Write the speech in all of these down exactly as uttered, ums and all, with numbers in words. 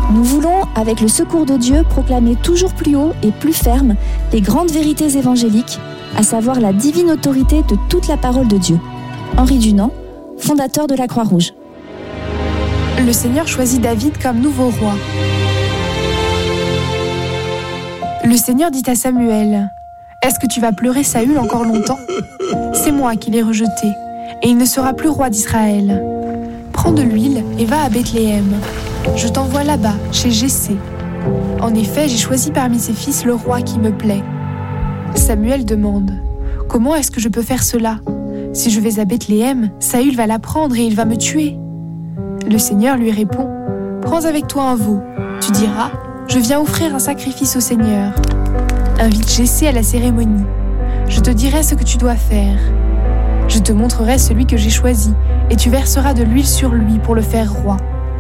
Nous voulons, avec le secours de Dieu, proclamer toujours plus haut et plus ferme les grandes vérités évangéliques, à savoir la divine autorité de toute la parole de Dieu. Henri Dunant, fondateur de la Croix-Rouge. Le Seigneur choisit David comme nouveau roi. Le Seigneur dit à Samuel : « Est-ce que tu vas pleurer Saül encore longtemps ? C'est moi qui l'ai rejeté, et il ne sera plus roi d'Israël. Prends de l'huile et va à Bethléem. Je t'envoie là-bas, chez Jessé. En effet, j'ai choisi parmi ses fils le roi qui me plaît. » Samuel demande : « Comment est-ce que je peux faire cela ? Si je vais à Bethléem, Saül va l'apprendre et il va me tuer. » Le Seigneur lui répond : « Prends avec toi un veau. Tu diras : je viens offrir un sacrifice au Seigneur. Invite Jessé à la cérémonie. Je te dirai ce que tu dois faire. Je te montrerai celui que j'ai choisi, et tu verseras de l'huile sur lui pour le faire roi. »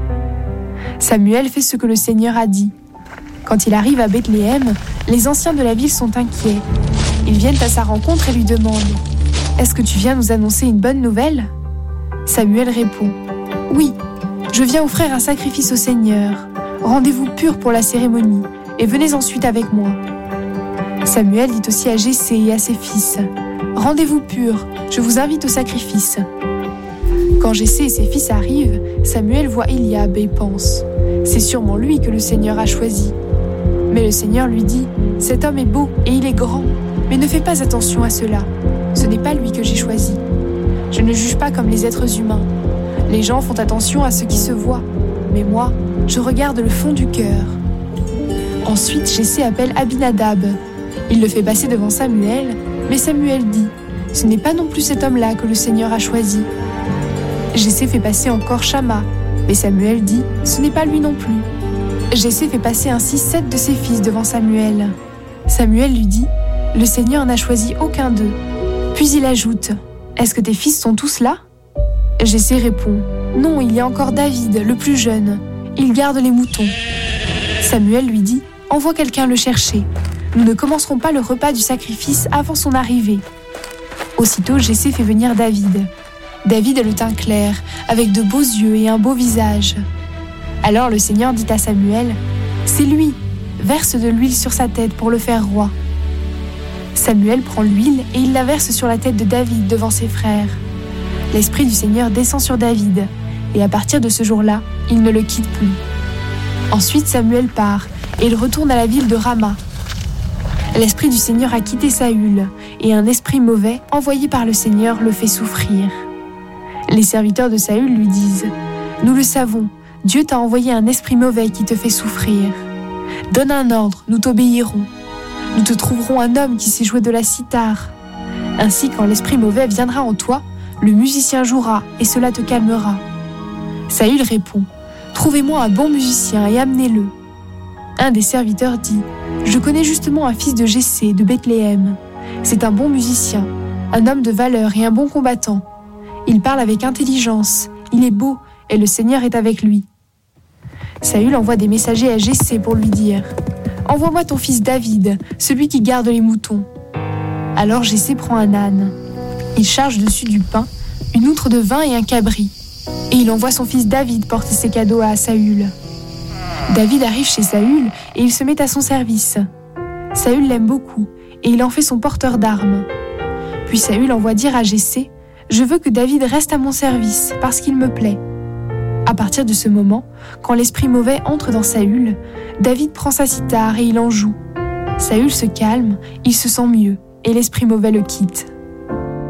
Samuel fait ce que le Seigneur a dit. Quand il arrive à Bethléem, les anciens de la ville sont inquiets. Ils viennent à sa rencontre et lui demandent : « Est-ce que tu viens nous annoncer une bonne nouvelle ? » Samuel répond : « Oui, je viens offrir un sacrifice au Seigneur. Rendez-vous purs pour la cérémonie, et venez ensuite avec moi. » Samuel dit aussi à Jessé et à ses fils : « Rendez-vous purs, je vous invite au sacrifice. » Quand Jessé et ses fils arrivent, Samuel voit Eliab et pense : « C'est sûrement lui que le Seigneur a choisi. » Mais le Seigneur lui dit : « Cet homme est beau et il est grand, mais ne fais pas attention à cela. Ce n'est pas lui que j'ai choisi. Je ne juge pas comme les êtres humains. Les gens font attention à ce qui se voit, mais moi, je regarde le fond du cœur. » Ensuite, Jessé appelle Abinadab. Il le fait passer devant Samuel, mais Samuel dit : « Ce n'est pas non plus cet homme-là que le Seigneur a choisi. » Jessé fait passer encore Shama, mais Samuel dit : « Ce n'est pas lui non plus. » Jessé fait passer ainsi sept de ses fils devant Samuel. Samuel lui dit : « Le Seigneur n'a choisi aucun d'eux. » Puis il ajoute : « Est-ce que tes fils sont tous là ?» Jessé répond : « Non, il y a encore David, le plus jeune. Il garde les moutons. » Samuel lui dit : « Envoie quelqu'un le chercher. Nous ne commencerons pas le repas du sacrifice avant son arrivée. » Aussitôt, Jessé fait venir David. David a le teint clair, avec de beaux yeux et un beau visage. Alors le Seigneur dit à Samuel : « C'est lui, verse de l'huile sur sa tête pour le faire roi. » Samuel prend l'huile et il la verse sur la tête de David devant ses frères. L'Esprit du Seigneur descend sur David, et à partir de ce jour-là, il ne le quitte plus. Ensuite Samuel part, et il retourne à la ville de Rama. L'Esprit du Seigneur a quitté Saül, et un esprit mauvais, envoyé par le Seigneur, le fait souffrir. Les serviteurs de Saül lui disent : « Nous le savons, Dieu t'a envoyé un esprit mauvais qui te fait souffrir. Donne un ordre, nous t'obéirons. Nous te trouverons un homme qui sait jouer de la cithare. Ainsi, quand l'esprit mauvais viendra en toi, le musicien jouera et cela te calmera. » Saül répond : « Trouvez-moi un bon musicien et amenez-le. » Un des serviteurs dit : « Je connais justement un fils de Jessé de Bethléem. C'est un bon musicien, un homme de valeur et un bon combattant. Il parle avec intelligence, il est beau et le Seigneur est avec lui. » Saül envoie des messagers à Jessé pour lui dire : « Envoie-moi ton fils David, celui qui garde les moutons. » Alors Jessé prend un âne. Il charge dessus du pain, une outre de vin et un cabri. Et il envoie son fils David porter ses cadeaux à Saül. David arrive chez Saül et il se met à son service. Saül l'aime beaucoup et il en fait son porteur d'armes. Puis Saül envoie dire à Jessé : « Je veux que David reste à mon service parce qu'il me plaît. » À partir de ce moment, quand l'esprit mauvais entre dans Saül, David prend sa cithare et il en joue. Saül se calme, il se sent mieux et l'esprit mauvais le quitte.